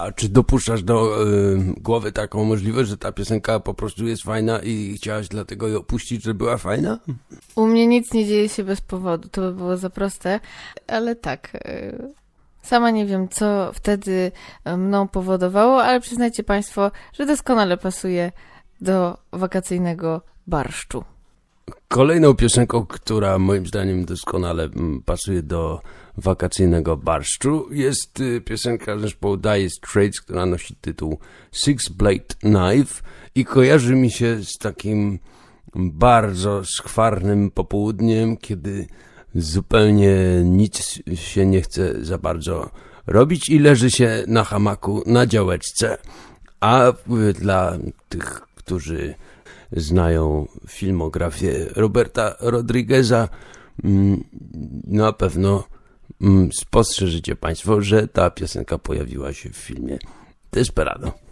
A czy dopuszczasz do głowy taką możliwość, że ta piosenka po prostu jest fajna i chciałaś dlatego ją opuścić, że była fajna? U mnie nic nie dzieje się bez powodu, to by było za proste, ale tak. Sama nie wiem, co wtedy mną powodowało, ale przyznajcie Państwo, że doskonale pasuje do wakacyjnego barszczu. Kolejną piosenką, która moim zdaniem doskonale pasuje do wakacyjnego barszczu, jest piosenka zespołu Dire Straits, która nosi tytuł Six Blade Knife i kojarzy mi się z takim bardzo skwarnym popołudniem, kiedy zupełnie nic się nie chce za bardzo robić i leży się na hamaku na działeczce. A dla tych, którzy znają filmografię Roberta Rodrigueza, na pewno spostrzeżycie Państwo, że ta piosenka pojawiła się w filmie Desperado.